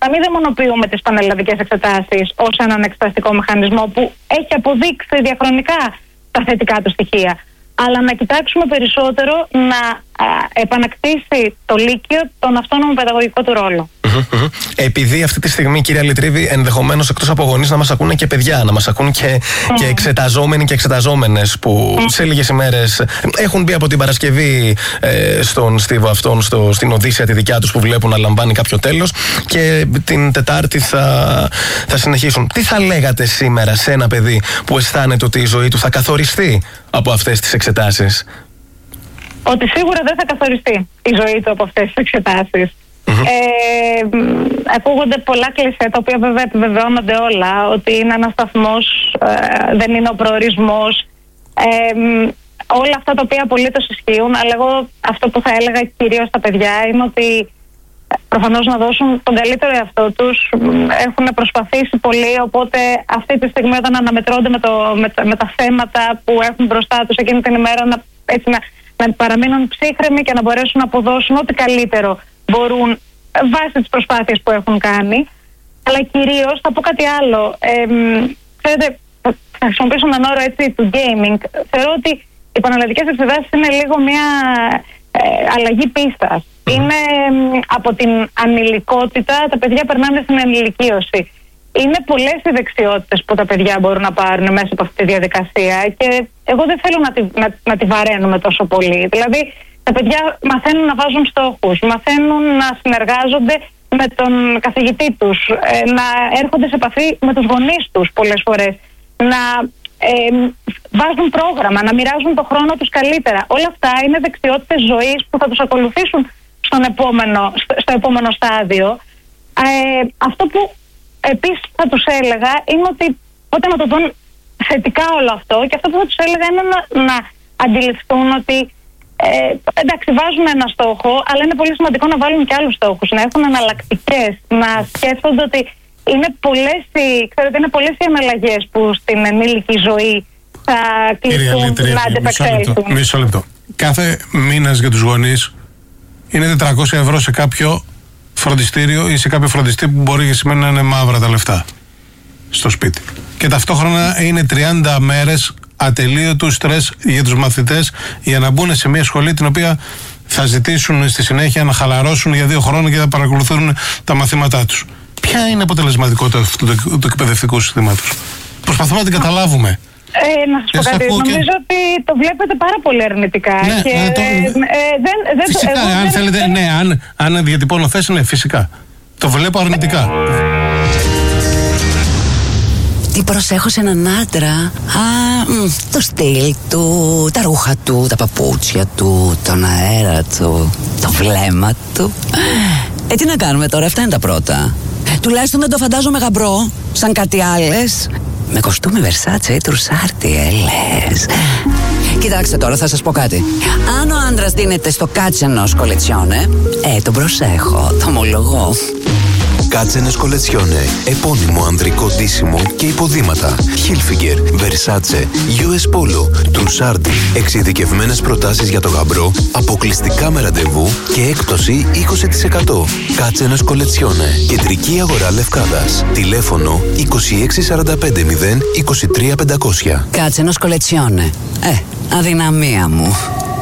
να μην δαιμονοποιούμε τις πανελλαδικές εξετάσεις ως έναν εξεταστικό μηχανισμό που έχει αποδείξει διαχρονικά τα θετικά του στοιχεία, αλλά να κοιτάξουμε περισσότερο να επανακτήσει το Λύκειο τον αυτόνομο παιδαγωγικό του ρόλο. Επειδή αυτή τη στιγμή, κυρία Λυτρίδη, ενδεχομένως εκτός από γονείς να μας ακούνε και παιδιά, να μας ακούν και εξεταζόμενοι και εξεταζόμενες που σε λίγες ημέρες έχουν μπει από την Παρασκευή στον στίβο αυτόν, στην Οδύσσεια τη δικιά τους που βλέπουν να λαμβάνει κάποιο τέλος και την Τετάρτη θα συνεχίσουν. Τι θα λέγατε σήμερα σε ένα παιδί που αισθάνεται ότι η ζωή του θα καθοριστεί από αυτές τις εξετάσεις? Ότι σίγουρα δεν θα καθοριστεί η ζωή του από αυτές τις εξετάσεις. Ακούγονται πολλά κλισέ, τα οποία βέβαια επιβεβαιώνονται όλα, ότι είναι ένας σταθμός, δεν είναι ο προορισμός, όλα αυτά τα οποία απολύτως ισχύουν, αλλά εγώ αυτό που θα έλεγα κυρίως στα παιδιά είναι ότι προφανώς να δώσουν τον καλύτερο εαυτό τους, έχουν προσπαθήσει πολύ, οπότε αυτή τη στιγμή όταν αναμετρώνται με τα θέματα που έχουν μπροστά τους εκείνη την ημέρα να παραμείνουν ψύχρεμοι και να μπορέσουν να αποδώσουν ό,τι καλύτερο μπορούν βάσει τις προσπάθειες που έχουν κάνει. Αλλά κυρίως θα πω κάτι άλλο. Ξέρετε, θα χρησιμοποιήσω έναν όρο έτσι του gaming. Θεωρώ ότι οι πανελλαδικές εξετάσεις είναι λίγο μια αλλαγή πίστας. Είναι από την ανηλικότητα, τα παιδιά περνάνε στην ενηλικίωση. Είναι πολλές οι δεξιότητες που τα παιδιά μπορούν να πάρουν μέσα από αυτή τη διαδικασία και εγώ δεν θέλω να τη βαραίνουμε τόσο πολύ. Δηλαδή, τα παιδιά μαθαίνουν να βάζουν στόχους, μαθαίνουν να συνεργάζονται με τον καθηγητή τους, να έρχονται σε επαφή με τους γονείς τους πολλές φορές, να βάζουν πρόγραμμα, να μοιράζουν το χρόνο τους καλύτερα. Όλα αυτά είναι δεξιότητες ζωής που θα τους ακολουθήσουν στο επόμενο στάδιο. Αυτό που επίσης θα τους έλεγα είναι ότι όταν να το δουν θετικά όλο αυτό, και αυτό που θα τους έλεγα είναι να αντιληφθούν ότι εντάξει, βάζουν ένα στόχο, αλλά είναι πολύ σημαντικό να βάλουν και άλλους στόχους, να έχουν εναλλακτικές, να σκέφτονται ότι είναι πολλές οι εναλλαγές που στην ενήλικη ζωή θα κληθούν να αντεπεξέλθουν. Μισό λεπτό. Κάθε μήνας για τους γονείς είναι 400 ευρώ σε κάποιο φροντιστήριο ή σε κάποιο φροντιστή που μπορεί και σημαίνει να είναι μαύρα τα λεφτά στο σπίτι. Και ταυτόχρονα είναι 30 μέρες ατελείωτου στρες για τους μαθητές για να μπουν σε μια σχολή την οποία θα ζητήσουν στη συνέχεια να χαλαρώσουν για 2 χρόνια και θα παρακολουθούν τα μαθήματά τους. Ποια είναι η αποτελεσματικότητα αυτού του εκπαιδευτικού συστήματος? Προσπαθούμε να την καταλάβουμε. Να σας πω κάτι, νομίζω ότι το βλέπετε πάρα πολύ αρνητικά. Ναι, φυσικά, αν θέλετε, ναι, αν διατυπώνω θέση, ναι, φυσικά. Το βλέπω αρνητικά. Τι προσέχω σε έναν άντρα? Το στυλ του, τα ρούχα του, τα παπούτσια του, τον αέρα του, το βλέμμα του. Τι να κάνουμε τώρα, αυτά είναι τα πρώτα. Τουλάχιστον δεν το φαντάζομαι γαμπρό, σαν κάτι άλλες. Με κοστούμι Versace ή Τρουσάρτι, λες. Κοιτάξτε τώρα, θα σας πω κάτι. Αν ο άντρας δίνεται στο κάτσενος κολετσιόνε, τον προσέχω, το ομολογώ. Κάτσενες κολετσιόνε, επώνυμο ανδρικό ντύσιμο και υποδήματα. Hilfiger, Versace, US Polo, Trussardi. Εξειδικευμένες προτάσεις για το γαμπρό, αποκλειστικά με ραντεβού και έκπτωση 20%. Κάτσενες κολετσιόνε, κεντρική αγορά Λευκάδας. Τηλέφωνο 2645 023 500. Κάτσενος κολετσιόνε. Αδυναμία μου.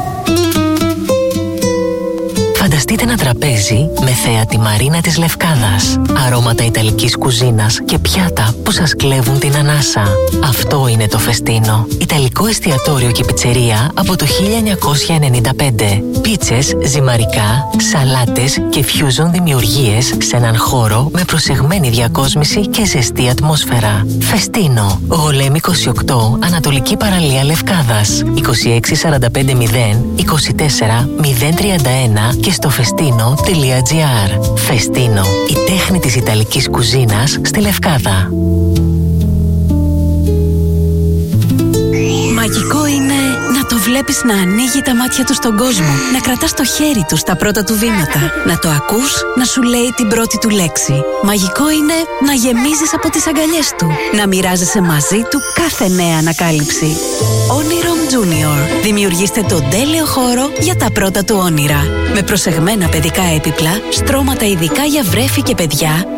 Φανταστείτε ένα τραπέζι με θέα τη Μαρίνα της Λευκάδας, αρώματα ιταλικής κουζίνας και πιάτα που σας κλέβουν την ανάσα. Αυτό είναι το Φεστίνο. Ιταλικό εστιατόριο και πιτσερία από το 1995. Πίτσες, ζυμαρικά, σαλάτες και fusion δημιουργίες σε έναν χώρο με προσεγμένη διακόσμηση και ζεστή ατμόσφαιρα. Φεστίνο. Γολέμη 28, Ανατολική Παραλία Λευκάδας. 2645 0 24 031 και στο festino.gr. Φεστίνο, η τέχνη της Ιταλικής κουζίνας στη Λευκάδα. Μαγικό είναι να το βλέπεις να ανοίγει τα μάτια του στον κόσμο, να κρατάς το χέρι του στα πρώτα του βήματα, να το ακούς να σου λέει την πρώτη του λέξη. Μαγικό είναι να γεμίζεις από τις αγκαλιές του, να μοιράζεσαι μαζί του κάθε νέα ανακάλυψη. Όνειρομ Junior. Δημιουργήστε τον τέλειο χώρο για τα πρώτα του όνειρα. Με προσεγμένα παιδικά έπιπλα, στρώματα ειδικά για βρέφη και παιδιά,